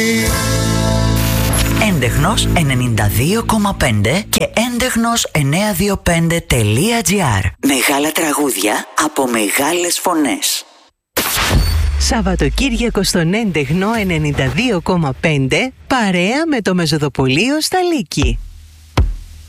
Έντεχνος 92,5 και έντεχνος 925.gr. Μεγάλα τραγούδια από μεγάλες φωνές. Σαββατοκύριακο στον Έντεχνο 92,5 παρέα με το Μεζοδοπολείο στα Λύκη.